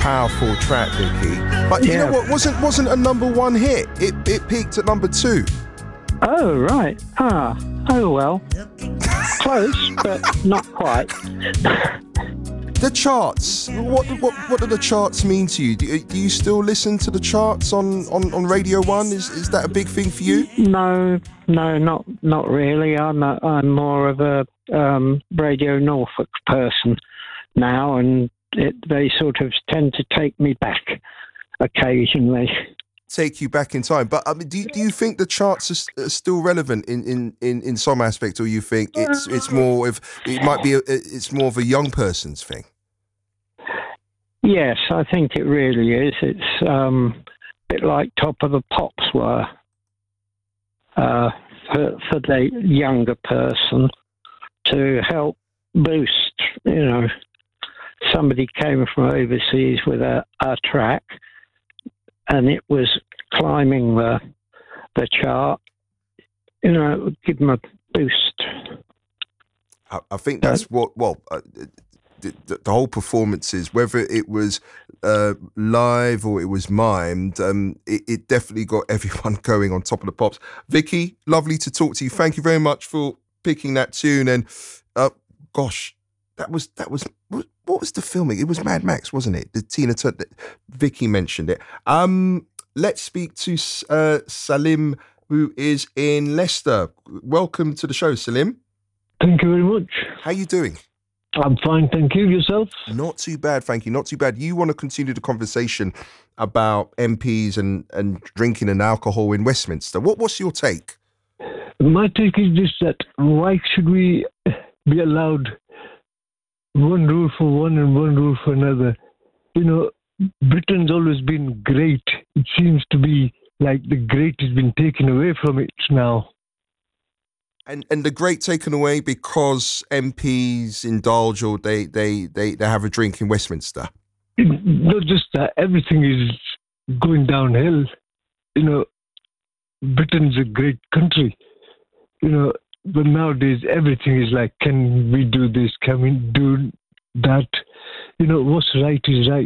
powerful track, Vicky. But you know what? Wasn't a number one hit. It peaked at number 2. Oh, right. Oh well. Close, but not quite. The charts. What do the charts mean to you? Do you still listen to the charts on Radio 1? Is that a big thing for you? No, not really. I'm more of a Radio Norfolk person now, and they sort of tend to take me back occasionally. Take you back in time, but I mean, do you think the charts are still relevant in some aspect, or you think it's more it's more of a young person's thing? Yes, I think it really is. It's a bit like Top of the Pops were for the younger person to help boost. You know, somebody came from overseas with a track, and it was climbing the chart. You know, it would give them a boost. I think that's the whole performances, whether it was live or it was mimed, it definitely got everyone going on Top of the Pops. Vicky, lovely to talk to you. Thank you very much for picking that tune. And gosh, that was what was the filming? It was Mad Max, wasn't it? The Tina Turner. Vicky mentioned it. Let's speak to Salim, who is in Leicester. Welcome to the show, Salim. Thank you very much. How you doing? I'm fine, thank you. Yourself? Not too bad, thank you. Not too bad. You want to continue the conversation about MPs and drinking and alcohol in Westminster. What's your take? My take is just that why should we be allowed one rule for one and one rule for another? You know, Britain's always been great. It seems to be like the great has been taken away from it now. And the great taken away because MPs indulge or they have a drink in Westminster? Not just that, everything is going downhill. You know, Britain's a great country. You know, but nowadays everything is like, can we do this? Can we do that? You know, what's right is right.